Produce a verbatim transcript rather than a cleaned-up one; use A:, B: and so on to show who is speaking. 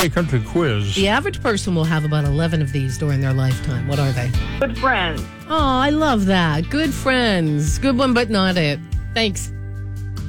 A: K Country Quiz.
B: The average person will have about eleven of these during their lifetime. What are they?
C: Good friends.
B: Oh, I love that. Good friends. Good one, but not it. Thanks.